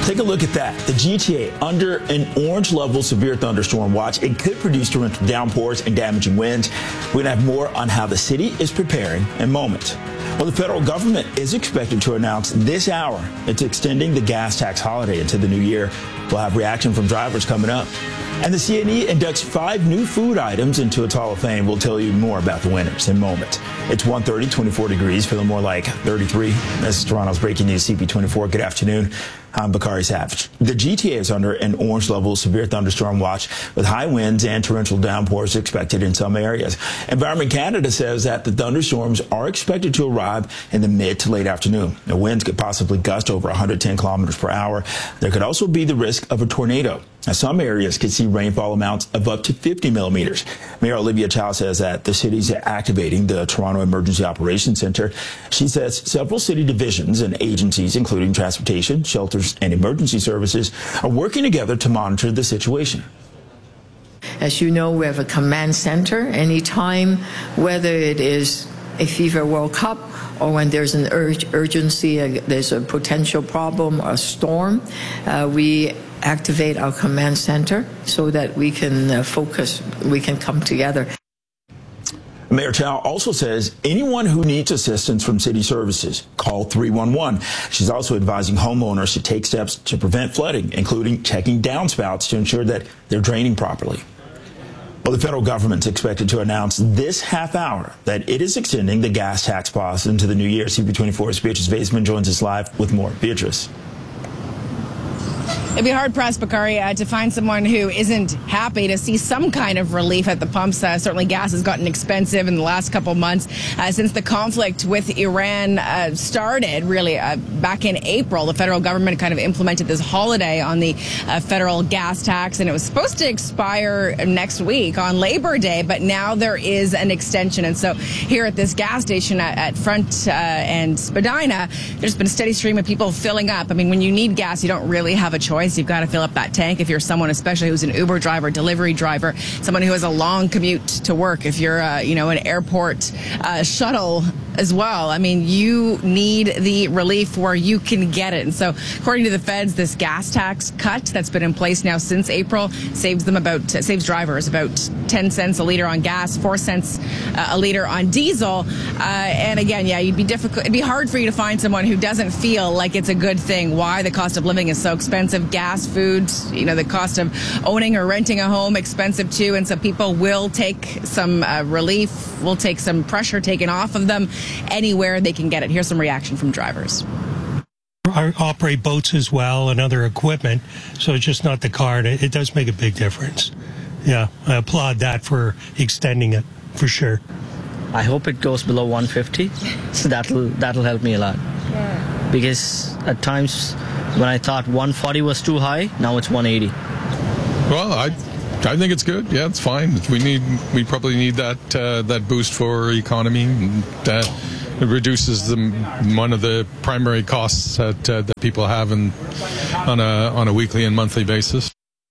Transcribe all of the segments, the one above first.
Take a look at that. The GTA under an orange level severe thunderstorm watch. It could produce torrential downpours and damaging winds. We're going to have more on how the city is preparing in moments. Well, the federal government is expected to announce this hour it's extending the gas tax holiday into the new year. We'll have reaction from drivers coming up. And the CNE inducts 5 new food items into its Hall of Fame. We'll tell you more about the winners in moments. It's 1:30, 24 degrees, feeling more like 33. This is Toronto's breaking news, CP24. Good afternoon. I'm Bakari Savage. The GTA is under an orange level severe thunderstorm watch with high winds and torrential downpours expected in some areas. Environment Canada says that the thunderstorms are expected to arrive in the mid to late afternoon. The winds could possibly gust over 110 kilometers per hour. There could also be the risk of a tornado. Now, some areas could see rainfall amounts of up to 50 millimeters. Mayor Olivia Chow says that the city's activating the Toronto Emergency Operations Center. She says several city divisions and agencies, including transportation, shelters, and emergency services, are working together to monitor the situation. As you know, we have a command center. Anytime, whether it is a FIFA World Cup or when there's an urgency, there's a potential problem, a storm, we activate our command center so that we can focus, we can come together. Mayor Chow also says anyone who needs assistance from city services, call 311. She's also advising homeowners to take steps to prevent flooding, including checking downspouts to ensure that they're draining properly. Well, the federal government's expected to announce this half hour that it is extending the gas tax pause into the new year. CP24's Beatrice Vaisman joins us live with more. Beatrice. It'd be hard-pressed, Bakari, to find someone who isn't happy to see some kind of relief at the pumps. Certainly gas has gotten expensive in the last couple months since the conflict with Iran started, really, back in April. The federal government kind of implemented this holiday on the federal gas tax, and it was supposed to expire next week on Labor Day, but now there is an extension. And so here at this gas station at Front and Spadina, there's been a steady stream of people filling up. I mean, when you need gas, you don't really have a choice. You've got to fill up that tank if you're someone, especially who's an Uber driver, delivery driver, someone who has a long commute to work. If you're, an airport shuttle as well. I mean, you need the relief where you can get it. And so, according to the feds, this gas tax cut that's been in place now since April saves drivers about 10 cents a liter on gas, 4 cents a liter on diesel. And again, it'd be hard for you to find someone who doesn't feel like it's a good thing. Why? The cost of living is so expensive. Gas, food, the cost of owning or renting a home, expensive too. And so people will take some relief, will take some pressure taken off of them anywhere they can get it. Here's some reaction from drivers. I operate boats as well and other equipment, so it's just not the car. It does make a big difference. Yeah, I applaud that for extending it, for sure. I hope it goes below 150, so that'll help me a lot. Yeah. Because at times when I thought 140 was too high, now it's 180. Well, I think it's good. Yeah, it's fine. We probably need that boost for economy. And, it reduces one of the primary costs that people have on a weekly and monthly basis.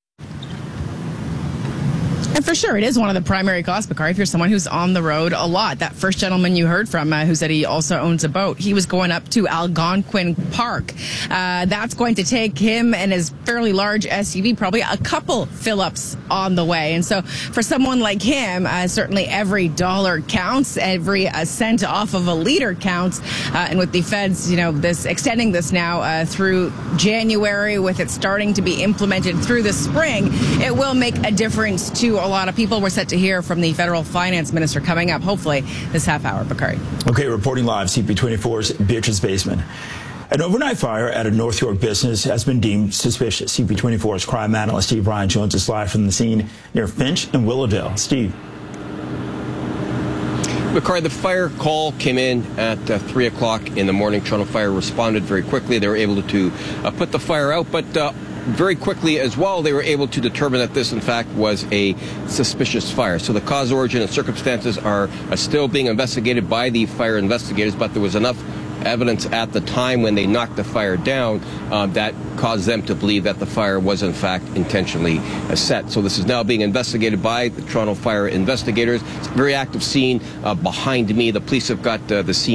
And for sure, it is one of the primary costs, Bakari, if you're someone who's on the road a lot. That first gentleman you heard from who said he also owns a boat, he was going up to Algonquin Park. That's going to take him and his fairly large SUV probably a couple fill-ups on the way. And so for someone like him, certainly every dollar counts, every cent off of a liter counts. And with the feds, extending this now through January, with it starting to be implemented through the spring, it will make a difference to a lot of people. We're set to hear from the federal finance minister coming up, hopefully, this half hour. Bakari. Okay, reporting live, CP24's Beatrice Vaisman. An overnight fire at a North York business has been deemed suspicious. CP24's crime analyst Steve Ryan joins us live from the scene near Finch and Willowdale. Steve. Bakari, the fire call came in at 3 o'clock in the morning. Toronto Fire responded very quickly. They were able to put the fire out, but very quickly as well, they were able to determine that this, in fact, was a suspicious fire. So the cause, origin, and circumstances are still being investigated by the fire investigators, but there was enough evidence at the time when they knocked the fire down that caused them to believe that the fire was, in fact, intentionally set. So this is now being investigated by the Toronto Fire investigators. It's a very active scene behind me. The police have got the scene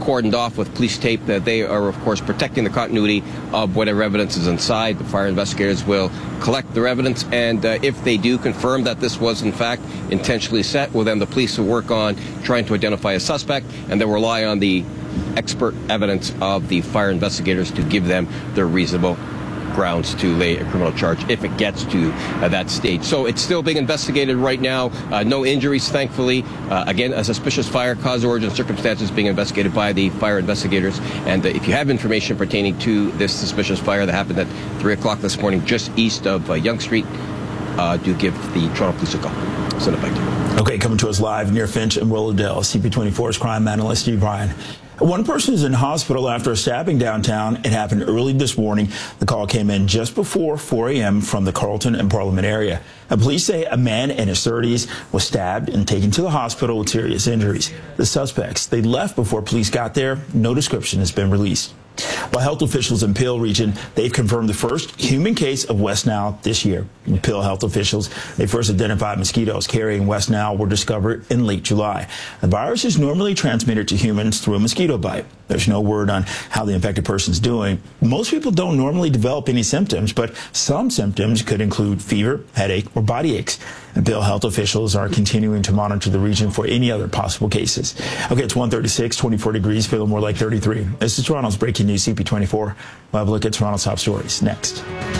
cordoned off with police tape. They are, of course, protecting the continuity of whatever evidence is inside. The fire investigators will collect their evidence, and if they do confirm that this was, in fact, intentionally set, well, then the police will work on trying to identify a suspect, and they'll rely on the expert evidence of the fire investigators to give them their reasonable grounds to lay a criminal charge if it gets to that stage. So it's still being investigated right now. No injuries, thankfully. Again, a suspicious fire, cause, origin, circumstances being investigated by the fire investigators. And if you have information pertaining to this suspicious fire that happened at 3 o'clock this morning just east of Yonge Street, do give the Toronto Police a call. Send it back to you. Okay, coming to us live near Finch and Willowdale, CP24's crime analyst Steve Ryan. One person is in hospital after a stabbing downtown. It happened early this morning. The call came in just before 4 a.m. from the Carleton and Parliament area. And police say a man in his 30s was stabbed and taken to the hospital with serious injuries. The suspects, they left before police got there. No description has been released. While health officials in Peel region, they've confirmed the first human case of West Nile this year. In Peel health officials, they first identified mosquitoes carrying West Nile were discovered in late July. The virus is normally transmitted to humans through a mosquito bite. There's no word on how the infected person's doing. Most people don't normally develop any symptoms, but some symptoms could include fever, headache, or body aches. And Peel health officials are continuing to monitor the region for any other possible cases. Okay, it's 136, 24 degrees, feeling more like 33. This is Toronto's Breaking News, CP24. We'll have a look at Toronto's top stories next.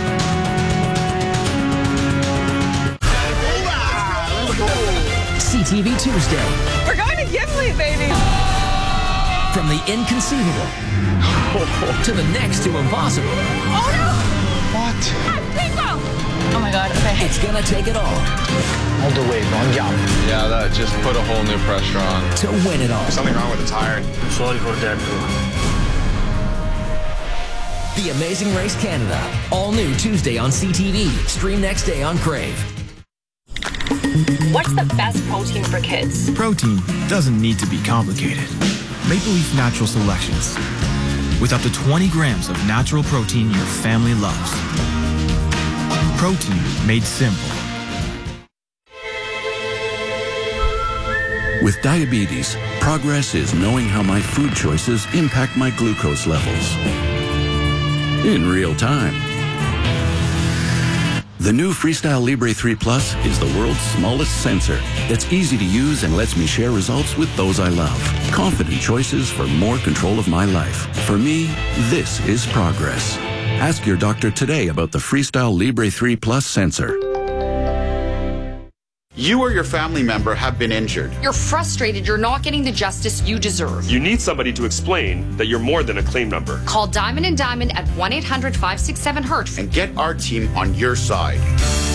CTV Tuesday. We're going to Gimli, baby. From the inconceivable to the next to impossible. Oh, no. What? Oh, my God. Okay. It's gonna take it all. All the way, long job. Yeah, that just put a whole new pressure on. To win it all. Something wrong with the tire. Sorry for that, The Amazing Race Canada. All new Tuesday on CTV. Stream next day on Crave. What's the best protein for kids? Protein doesn't need to be complicated. Maple Leaf Natural Selections. With up to 20 grams of natural protein your family loves. Protein made simple. With diabetes, progress is knowing how my food choices impact my glucose levels. In real time. The new Freestyle Libre 3 Plus is the world's smallest sensor that's easy to use and lets me share results with those I love. Confident choices for more control of my life. For me, this is progress. Ask your doctor today about the Freestyle Libre 3 Plus sensor. You or your family member have been injured. You're frustrated you're not getting the justice you deserve. You need somebody to explain that you're more than a claim number. Call Diamond & Diamond at 1-800-567-HURT and get our team on your side.